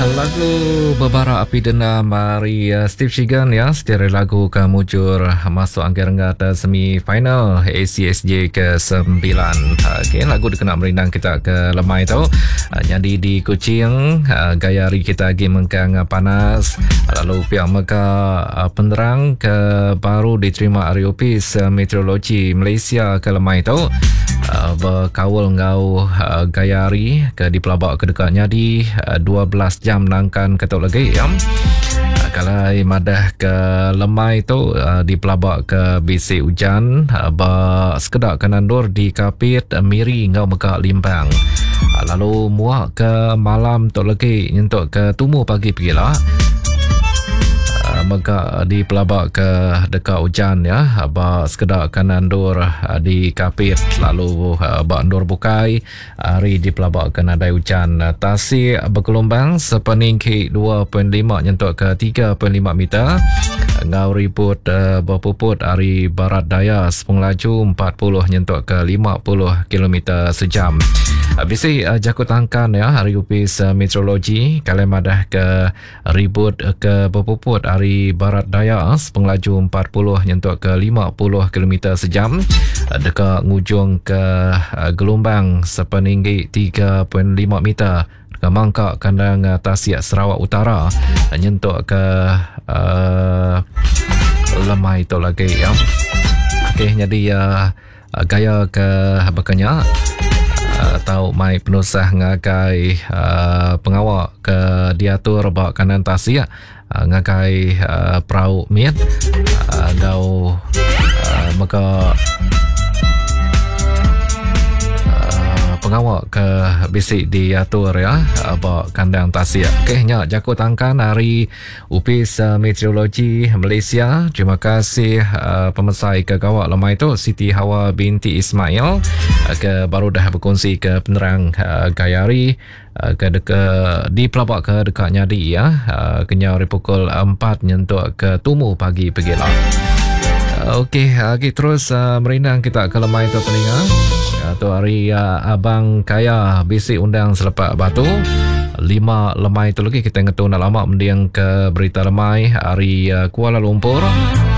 Lagu Berbara Api Dendam dari Steve Shigan ya, setirih lagu kemujur masuk angka semi-final ACSJ ke-9. Okay, lagu dikenal merindang kita ke lemai tu. Jadi di Kuching, gaya hari kita lagi mengkang panas. Lalu pihak mereka penerang ke baru diterima dari Ofis Meteorologi Malaysia ke lemai tu. Berkawal ngau gaya hari ke di pelabak ke dekatnya di 12 jam nangkan ketuk lagi ya. Kalau madah ke lemai tu di pelabak ke bisik hujan sekedar ke nandur di kapit miri ngau mekak limbang. Lalu muak ke malam tu lagi nyentuk ke tumu pagi pergi lah. Maka di pelabak ke dekat hujan ya, sekedar kan nandur di kapit lalu bandur bukai hari di pelabak ke nadai hujan tasik bergelombang sepeninggi 2.5 nyentuk ke 3.5 meter ngau ribut berpuput hari barat daya penglaju 40 nyentuk ke 50 km sejam. Bisi jakut angkan ya hari Ofis Meteorologi kalau madah ke ribut ke berpuput hari barat daya penglaju 40 nyentuk ke 50 km sejam dekat ngujung ke gelombang sepeninggi 3.5 meter dekat mangkak kandang Tasik Sarawak Utara nyentuk ke lemai itu lagi ya. Okey, jadi gaya ke bekanya atau mai penusah ngakai pengawal ke diatur bawa kanan Tasik ngakai perahu miat gau maka pengawal ke bisik diatur ya bawa kandang Tasik. Okey, nya jakut angkan hari Ofis Meteorologi Malaysia. Terima kasih pemesai ke kawak lemai tu Siti Hawa binti Ismail ke baru dah berkongsi ke penerang gayari ke dekat di pelabak ke dekatnya di ya kenyau dari pukul 4 nyentuk ke tumu pagi pergilah. Okey, lagi terus merindang kita ke lemai tu peningan. Tu hari Abang Kaya bisik undang selepas batu 5 lemai tu lagi kita ngetu nak lama mendiang ke berita lemai hari Kuala Lumpur.